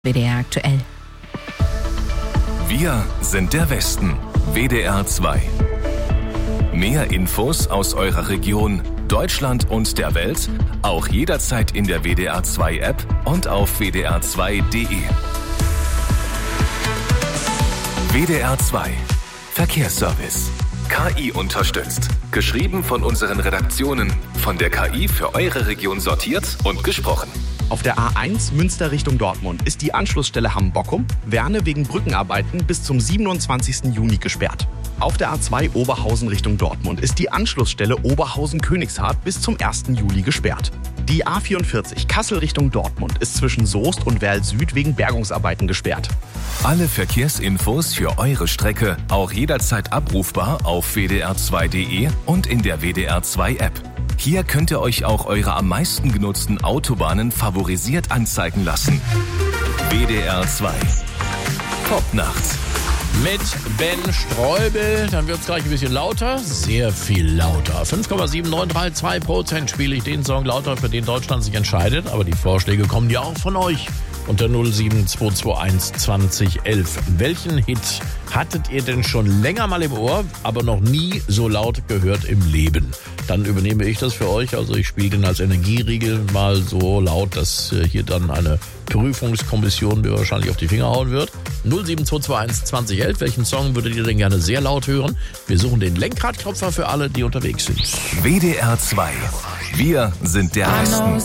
WDR aktuell. Wir sind der Westen. WDR 2. Mehr Infos aus eurer Region, Deutschland und der Welt, auch jederzeit in der WDR 2 App und auf wdr2.de. WDR 2. Verkehrsservice. KI unterstützt. Geschrieben von unseren Redaktionen. Von der KI für eure Region sortiert und gesprochen. Auf der A1 Münster Richtung Dortmund ist die Anschlussstelle Hamm-Bockum, Werne wegen Brückenarbeiten bis zum 27. Juni gesperrt. Auf der A2 Oberhausen Richtung Dortmund ist die Anschlussstelle Oberhausen-Königshardt bis zum 1. Juli gesperrt. Die A44 Kassel Richtung Dortmund ist zwischen Soest und Werl Süd wegen Bergungsarbeiten gesperrt. Alle Verkehrsinfos für eure Strecke auch jederzeit abrufbar auf wdr2.de und in der WDR 2 App. Hier könnt ihr euch auch eure am meisten genutzten Autobahnen favorisiert anzeigen lassen. WDR 2. Top-Nacht. Mit Ben Streubel, dann wird es gleich ein bisschen lauter, sehr viel lauter. 5,7932% spiele ich den Song lauter, für den Deutschland sich entscheidet. Aber die Vorschläge kommen ja auch von euch unter 07221 2011. Welchen Hit hattet ihr denn schon länger mal im Ohr, aber noch nie so laut gehört im Leben? Dann übernehme ich das für euch. Also ich spiele den als Energieriegel mal so laut, dass hier dann eine Prüfungskommission mir wahrscheinlich auf die Finger hauen wird. 07221 2011. Welchen Song würdet ihr denn gerne sehr laut hören? Wir suchen den Lenkradklopfer für alle, die unterwegs sind. WDR 2. Wir sind der Westen.